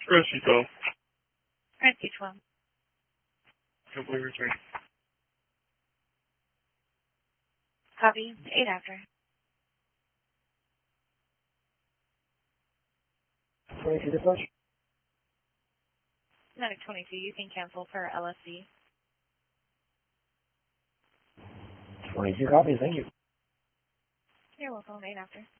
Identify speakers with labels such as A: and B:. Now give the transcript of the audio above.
A: Rescue 12.
B: Rescue 12.
A: Complete return.
B: Copy. 8 after.
C: 22 dispatch.
B: Medic 22, you can cancel for LSD.
C: 22 copies, thank you.
B: You're welcome. 8 after.